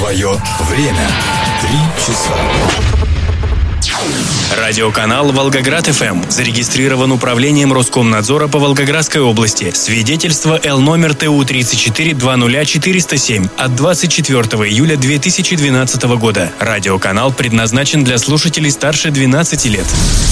Твое время. 3 часа. Радиоканал «Волгоград-ФМ» зарегистрирован Управлением Роскомнадзора по Волгоградской области. Свидетельство Л номер ТУ 3420407 от 24 июля 2012 года. Радиоканал предназначен для слушателей старше 12 лет.